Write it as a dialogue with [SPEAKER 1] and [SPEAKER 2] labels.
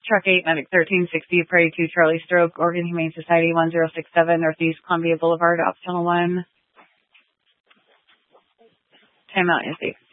[SPEAKER 1] Truck 8, Medic 1360, Prairie 2, Charlie Stroke, Oregon Humane Society 1067, Northeast Columbia Boulevard, Ops Channel 1. Timeout, Nancy.